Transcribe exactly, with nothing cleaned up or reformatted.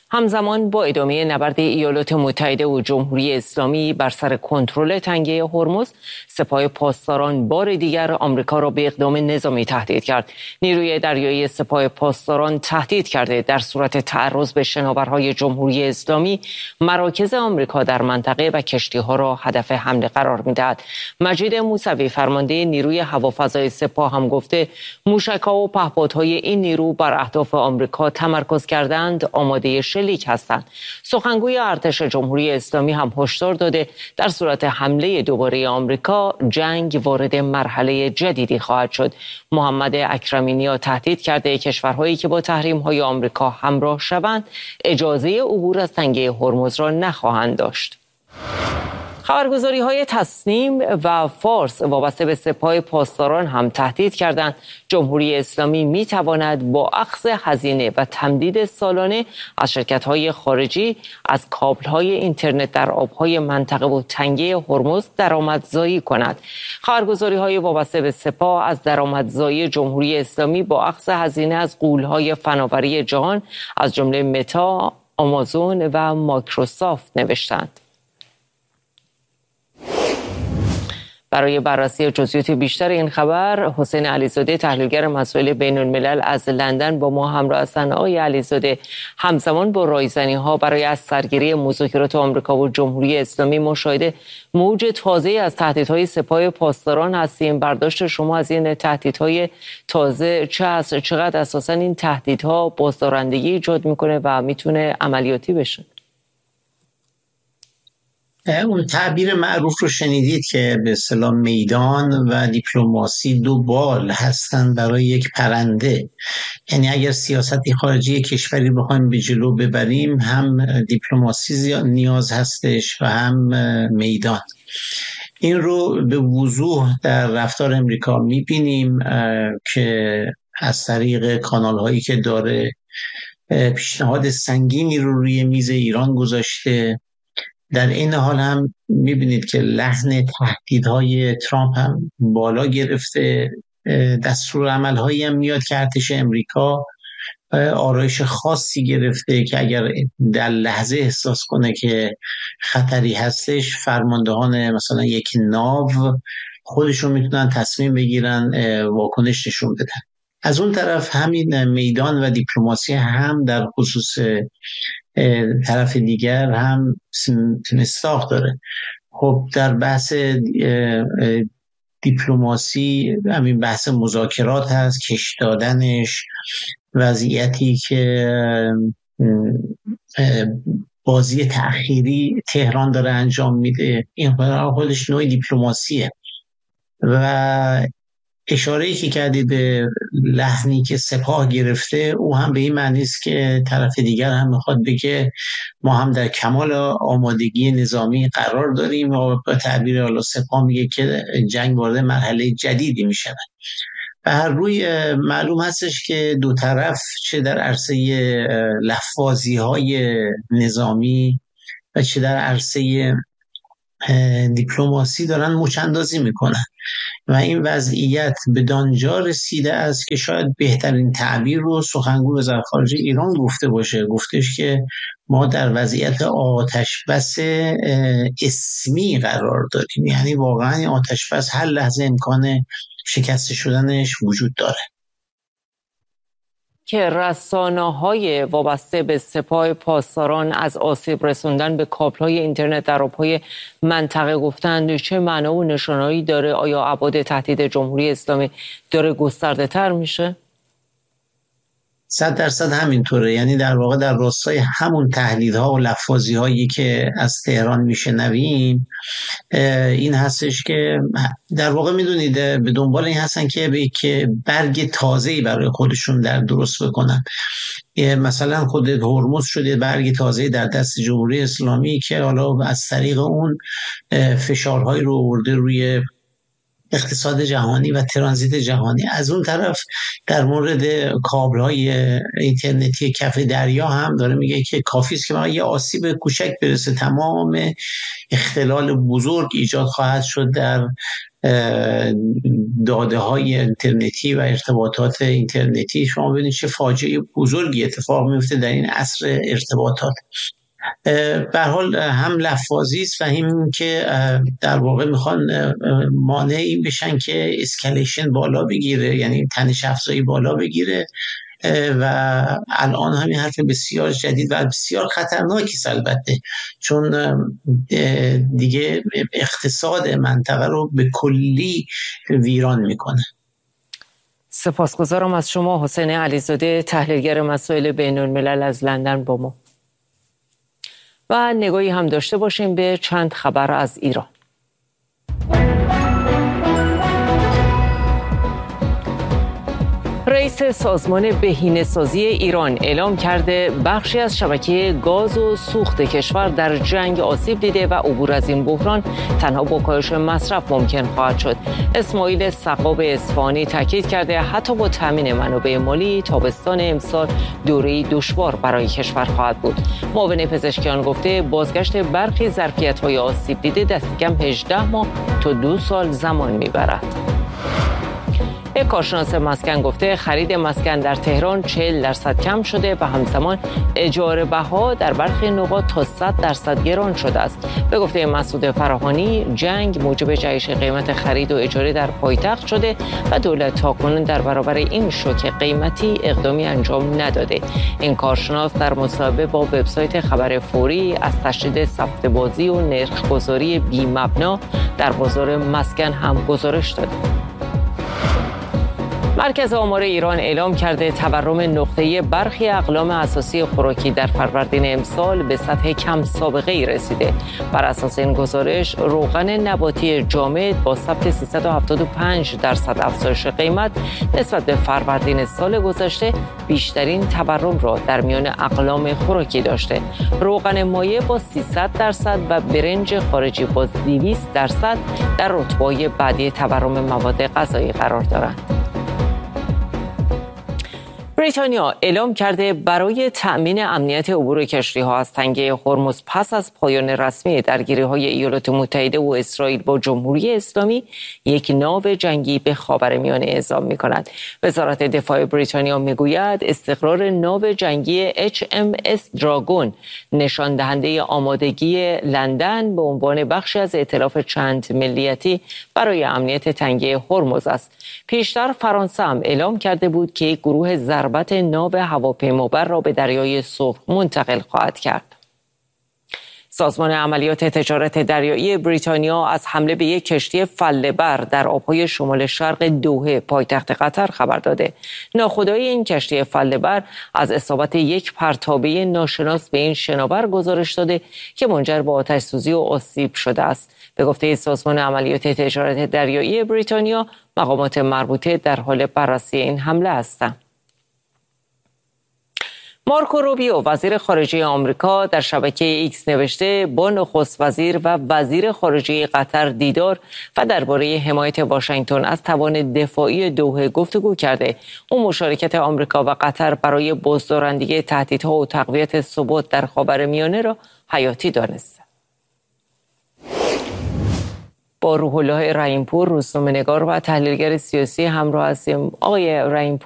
همزمان با ادامه نبرد ایالات متحده و جمهوری اسلامی بر سر کنترل تنگه هرمز، سپاه پاسداران بار دیگر آمریکا را به اقدام نظامی تهدید کرد. نیروی دریایی سپاه پاسداران تهدید کرده در صورت تعرض به شناورهای جمهوری اسلامی مراکز آمریکا در منطقه و کشتی‌ها را هدف حمله قرار می‌دهد. مجید موسوی فرمانده نیروی هوافضای سپاه هم گفته موشک‌ها و پهپادهای این نیرو بر اهداف آمریکا تمرکز کردند، آماده شلیک هستند. سخنگوی ارتش جمهوری اسلامی هم هشدار داده در صورت حمله دوباره آمریکا جنگ وارد مرحله جدیدی خواهد شد. محمد اکرمی نیا تهدید کرده کشورهایی که با تحریم‌های آمریکا همراه شوند اجازه عبور از تنگه هرمز را نخواهند داشت. خبرگزاری‌های تسنیم و فارس وابسته به سپاه پاسداران هم تهدید کردند جمهوری اسلامی می‌تواند با اخذ هزینه و تمدید سالانه از شرکت‌های خارجی از کابل‌های اینترنت در آب‌های منطقه و تنگه هرمز درآمدزایی کند. خبرگزاری‌های وابسته به سپاه از درآمدزایی جمهوری اسلامی با اخذ هزینه از غول‌های فناوری جهان از جمله متا، آمازون و مایکروسافت نوشتند. برای بررسی جزئیات بیشتر این خبر، حسین علیزاده تحلیلگر مسائل بین الملل از لندن با ما همراه هستند. آقای علیزاده، همزمان با رایزنی‌ها برای از سرگیری مذاکرات آمریکا و جمهوری اسلامی مشاهده موج تازه از تهدیدهای سپاه پاسداران هستیم. برداشت شما از این تهدیدهای تازه چه است؟ چقدر اساساً این تهدیدها بازدارندگی ایجاد میکنه و میتونه عملیاتی بشه؟ اون تعبیر معروف رو شنیدید که به اصطلاح میدان و دیپلماسی دو بال هستن برای یک پرنده. یعنی اگر سیاستی خارجی کشوری بخوایم به جلو ببریم، هم دیپلماسی نیاز هستش و هم میدان. این رو به وضوح در رفتار امریکا میبینیم که از طریق کانال هایی که داره پیشنهاد سنگینی رو روی میز ایران گذاشته. در این حال هم میبینید که لحن تهدیدهای ترامپ هم بالا گرفته. دستورالعمل‌هایی هم میاد که ارتش امریکا آرایش خاصی گرفته که اگر در لحظه احساس کنه که خطری هستش، فرماندهان مثلا یک ناو خودشون میتونن تصمیم بگیرن واکنش نشون بدن. از اون طرف همین میدان و دیپلماسی هم در خصوص طرف دیگر هم مصداق داره. خب در بحث دیپلماسی همین بحث مذاکرات هست، کش دادنش، وضعیتی که بازی تأخیری تهران داره انجام میده، این خودش نوع دیپلماسیه. و اشاره‌ای که کردی به لحنی که سپاه گرفته، او هم به این معنی است که طرف دیگر هم میخواد بگه ما هم در کمال آمادگی نظامی قرار داریم و به تعبیر حالا سپاه میگه که جنگ وارد مرحله جدیدی میشه. و هر روی معلوم هستش که دو طرف چه در عرصه لفاظی‌های نظامی و چه در عرصه دیپلماسی دارن مچ‌اندازی میکنن و این وضعیت به دانجا رسیده است که شاید بهترین تعبیر رو سخنگوی وزارت خارجه ایران گفته باشه. گفتش که ما در وضعیت آتش بس اسمی قرار داریم، یعنی واقعا آتش بس هر لحظه امکان شکست شدنش وجود داره. که رسانه‌های وابسته به سپاه پاسداران از آسیب رسوندن به کابل‌های اینترنت در آب‌های منطقه گفتند، چه معنا و نشانه‌ای داره؟ آیا ابعاد تهدید جمهوری اسلامی داره گسترده‌تر میشه؟ صد درصد همینطوره. یعنی در واقع در راستای همون تهدیدها و لفاظی‌هایی که از تهران میشنویم این هستش که در واقع میدونید به دنبال این هستن که به که برگ تازه‌ای برای خودشون در درست بکنن. مثلا خود هرمز شده برگ تازه‌ای در دست جمهوری اسلامی که حالا از طریق اون فشارهایی رو آورده روی اقتصاد جهانی و ترانزیت جهانی. از اون طرف در مورد کابل‌های اینترنتی کف دریا هم داره میگه که کافی است که فقط یه آسیب کوچک برسه تمام اختلال بزرگ ایجاد خواهد شد در داده های اینترنتی و ارتباطات اینترنتی. شما ببینید چه فاجعه بزرگی اتفاق میفته در این عصر ارتباطات. به هر حال هم لفاظی است و هم که در واقع میخوان مانع این بشن که اسکالیشن بالا بگیره، یعنی تنش افزایی بالا بگیره و الان همین حرف بسیار جدید و بسیار خطرناکی است البته، چون دیگه اقتصاد منطقه رو به کلی ویران میکنه. سپاسگزارم از شما حسین علیزاده، تحلیلگر مسائل بین الملل از لندن با ما. و نگاهی هم داشته باشیم به چند خبر از ایران. رئیس سازمان بهینه‌سازی ایران اعلام کرده بخشی از شبکه گاز و سوخت کشور در جنگ آسیب دیده و عبور از این بحران تنها با کاهش مصرف ممکن خواهد شد. اسماعیل سقاب اصفهانی تاکید کرده حتی با تامین منابع مالی تابستان امسال دوره‌ای دشوار برای کشور خواهد بود. معاون پزشکیان گفته بازگشت برخی ظرفیت‌های آسیب دیده دست کم هجده ماه تا دو سال زمان می‌برد. یک کارشناس مسکن گفته خرید مسکن در تهران چهل درصد کم شده و همزمان اجاره بها در برخی نقاط تا صد درصد گران شده است. به گفته مسعود فراهانی جنگ موجب جهش قیمت خرید و اجاره در پایتخت شده و دولت تاکنون در برابر این شوک قیمتی اقدامی انجام نداده. این کارشناس در مصاحبه با وبسایت خبر فوری از تشدید سفته بازی و نرخ‌گذاری بی‌مبنا در بازار مسکن هم گزارش داده. مرکز آمار ایران اعلام کرده تورم نقطه‌ای برخی اقلام اساسی خوراکی در فروردین امسال به سطح کم سابقه‌ای رسیده. بر اساس این گزارش روغن نباتی جامد با ثبت سیصد و هفتاد و پنج درصد افزایش قیمت نسبت به فروردین سال گذشته بیشترین تورم را در میان اقلام خوراکی داشته. روغن مایع با سیصد درصد و برنج خارجی با دویست درصد در رتبه‌های بعدی تورم مواد غذایی قرار دارند. بریتانیا اعلام کرده برای تأمین امنیت عبور کشتی‌ها از تنگه هرمز پس از پایان رسمی درگیری‌های ایالات متحده و اسرائیل با جمهوری اسلامی یک ناو جنگی به خاورمیانه اعزام می‌کند. وزارت دفاع بریتانیا می‌گوید استقرار ناو جنگی اچ ام اس دراگون نشان دهنده آمادگی لندن به عنوان بخشی از ائتلاف چند ملیتی برای امنیت تنگه هرمز است. پیشتر فرانسه هم اعلام کرده بود که یک گروه ضربت ناو هواپیمابر را به دریای سرخ منتقل خواهد کرد. سازمان عملیات تجارت دریایی بریتانیا از حمله به یک کشتی فله‌بر در آبهای شمال شرق دوحه پایتخت قطر خبر داده. ناخودآگاه این کشتی فله‌بر از اصابت یک پرتابه ناشناس به این شناور گزارش داده که منجر به آتش‌سوزی و آسیب شده است. به گفته سازمان عملیات تجارت دریایی بریتانیا مقامات مربوطه در حال بررسی این حمله هستند. مارکو روبیو وزیر خارجه آمریکا در شبکه ایکس نوشته با نخست وزیر و وزیر خارجه قطر دیدار و درباره حمایت واشنگتن از توان دفاعی دوحه گفتگو کرده. او مشارکت آمریکا و قطر برای بازدارندگی تهدیدها و تقویت ثبات در خاورمیانه را حیاتی دانسته. با روح الله رحیم‌پور روزنامه‌نگار و تحلیلگر سیاسی همراه هستیم. آقای رحیم‌پور